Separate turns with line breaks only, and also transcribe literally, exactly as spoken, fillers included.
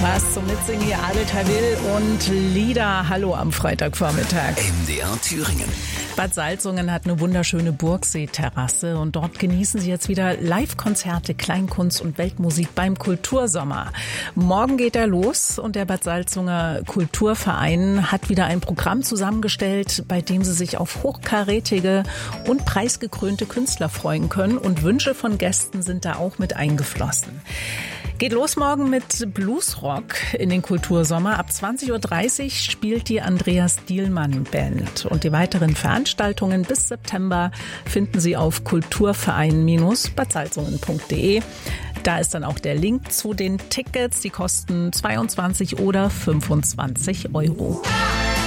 Was zum Mitsingen hier, Adel Tawil und Lieder. Hallo am Freitagvormittag.
M D R Thüringen.
Bad Salzungen hat eine wunderschöne Burgseeterrasse und dort genießen sie jetzt wieder Live-Konzerte, Kleinkunst und Weltmusik beim Kultursommer. Morgen geht er los und der Bad Salzunger Kulturverein hat wieder ein Programm zusammengestellt, bei dem sie sich auf hochkarätige und preisgekrönte Künstler freuen können, und Wünsche von Gästen sind da auch mit eingeflossen. Geht los morgen mit Bluesrock in den Kultursommer. Ab zwanzig Uhr dreißig spielt die Andreas Dielmann Band. Und die weiteren Veranstaltungen bis September finden Sie auf kulturverein Bindestrich bad salzungen punkt de. Da ist dann auch der Link zu den Tickets. Die kosten zweiundzwanzig oder fünfundzwanzig Euro.